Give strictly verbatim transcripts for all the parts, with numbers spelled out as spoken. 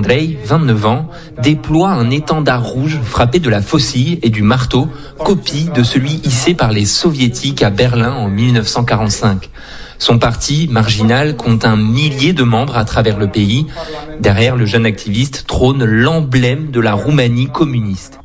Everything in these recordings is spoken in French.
Andrei, vingt-neuf ans, déploie un étendard rouge frappé de la faucille et du marteau, copie de celui hissé par les soviétiques à Berlin en dix-neuf cent quarante-cinq. Son parti, Marginal, compte un millier de membres à travers le pays. Derrière le jeune activiste trône l'emblème de la Roumanie communiste.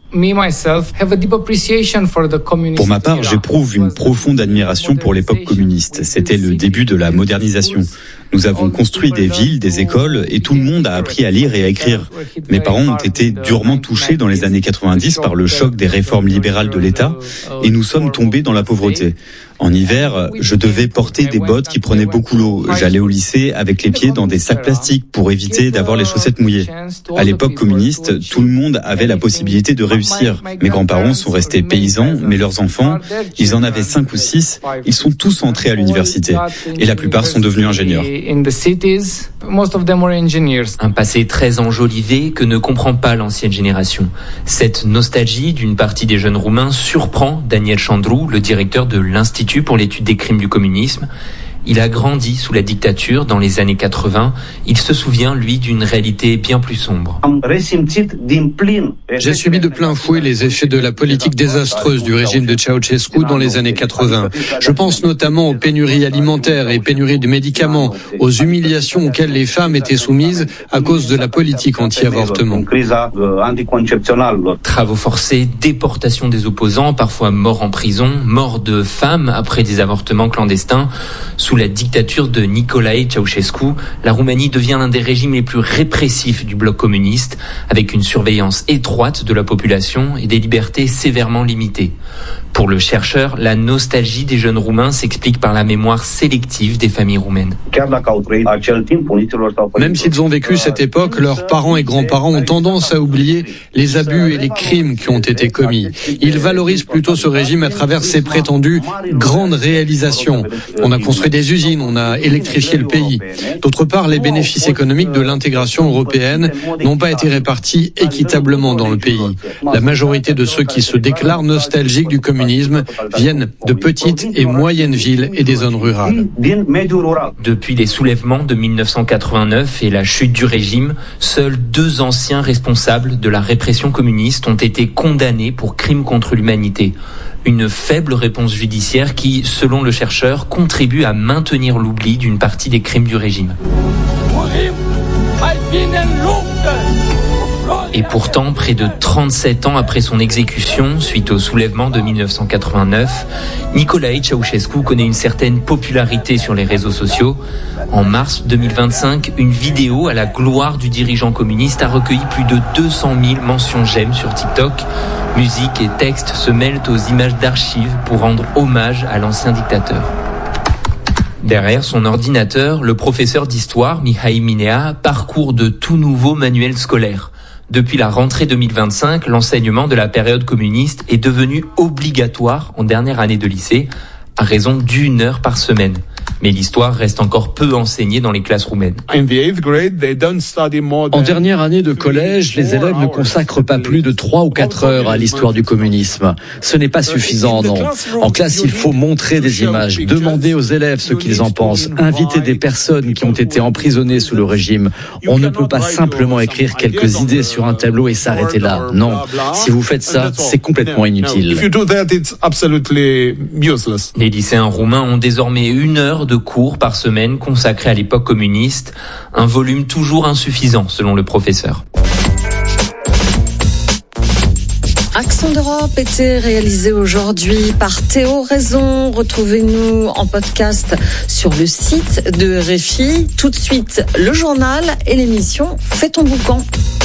Pour ma part, j'éprouve une profonde admiration pour l'époque communiste. C'était le début de la modernisation. Nous avons construit des villes, des écoles, et tout le monde a appris à lire et à écrire. Mes parents ont été durement touchés dans les années quatre-vingt-dix par le choc des réformes libérales de l'État, et nous sommes tombés dans la pauvreté. En hiver, je devais porter des bottes qui prenaient beaucoup l'eau. J'allais au lycée avec les pieds dans des sacs plastiques pour éviter d'avoir les chaussettes mouillées. À l'époque communiste, tout le monde avait la possibilité de réussir. Mes grands-parents sont restés paysans, mais leurs enfants, ils en avaient cinq ou six, ils sont tous entrés à l'université. Et la plupart sont devenus ingénieurs. Un passé très enjolivé que ne comprend pas l'ancienne génération. Cette nostalgie d'une partie des jeunes Roumains surprend Daniel Chandru, le directeur de l'Institut pour l'étude des crimes du communisme. Il a grandi sous la dictature dans les années quatre-vingts. Il se souvient, lui, d'une réalité bien plus sombre. J'ai subi de plein fouet les effets de la politique désastreuse du régime de Ceausescu dans les années quatre-vingts. Je pense notamment aux pénuries alimentaires et pénuries de médicaments, aux humiliations auxquelles les femmes étaient soumises à cause de la politique anti-avortement. Travaux forcés, déportation des opposants, parfois morts en prison, mort de femmes après des avortements clandestins. Sous la dictature de Nicolae Ceausescu, la Roumanie devient l'un des régimes les plus répressifs du bloc communiste, avec une surveillance étroite de la population et des libertés sévèrement limitées. Pour le chercheur, la nostalgie des jeunes Roumains s'explique par la mémoire sélective des familles roumaines. Même s'ils ont vécu cette époque, leurs parents et grands-parents ont tendance à oublier les abus et les crimes qui ont été commis. Ils valorisent plutôt ce régime à travers ses prétendues grandes réalisations. On a construit des usines, on a électrifié le pays. D'autre part, les bénéfices économiques de l'intégration européenne n'ont pas été répartis équitablement dans le pays. La majorité de ceux qui se déclarent nostalgiques du communisme viennent de petites et moyennes villes et des zones rurales. Depuis les soulèvements de dix-neuf cent quatre-vingt-neuf et la chute du régime, seuls deux anciens responsables de la répression communiste ont été condamnés pour crimes contre l'humanité. Une faible réponse judiciaire qui, selon le chercheur, contribue à maintenir l'oubli d'une partie des crimes du régime. Et pourtant, près de trente-sept ans après son exécution, suite au soulèvement de dix-neuf cent quatre-vingt-neuf, Nicolae Ceausescu connaît une certaine popularité sur les réseaux sociaux. En mars deux mille vingt-cinq, une vidéo à la gloire du dirigeant communiste a recueilli plus de deux cent mille mentions j'aime sur TikTok. Musique et texte se mêlent aux images d'archives pour rendre hommage à l'ancien dictateur. Derrière son ordinateur, le professeur d'histoire, Mihai Minea, parcourt de tout nouveaux manuels scolaires. Depuis la rentrée deux mille vingt-cinq, l'enseignement de la période communiste est devenu obligatoire en dernière année de lycée, à raison d'une heure par semaine. Mais l'histoire reste encore peu enseignée dans les classes roumaines. En dernière année de collège, les élèves ne consacrent pas plus de trois ou quatre heures à l'histoire du communisme. Ce n'est pas suffisant, non. En classe, il faut montrer des images, demander aux élèves ce qu'ils en pensent, inviter des personnes qui ont été emprisonnées sous le régime. On ne peut pas simplement écrire quelques idées sur un tableau et s'arrêter là. Non. Si vous faites ça, c'est complètement inutile. Les lycéens roumains ont désormais une heure de cours par semaine consacrés à l'époque communiste, un volume toujours insuffisant selon le professeur. Accent d'Europe était réalisé aujourd'hui par Théo Raison. Retrouvez-nous en podcast sur le site de R F I. Tout de suite, le journal et l'émission Fais ton boucan.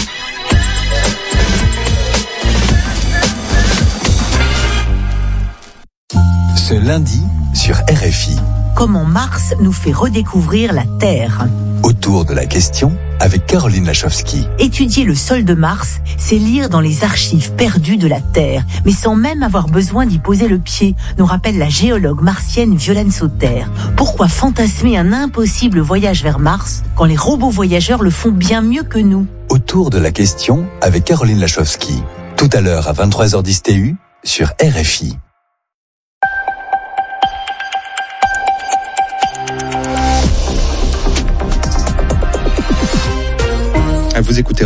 Ce lundi sur R F I. Comment Mars nous fait redécouvrir la Terre. Autour de la question avec Caroline Lachowski. Étudier le sol de Mars, c'est lire dans les archives perdues de la Terre, mais sans même avoir besoin d'y poser le pied, nous rappelle la géologue martienne Violaine Sauter. Pourquoi fantasmer un impossible voyage vers Mars quand les robots voyageurs le font bien mieux que nous? Autour de la question avec Caroline Lachowski. Tout à l'heure à vingt-trois heures dix T U sur R F I. Vous écoutez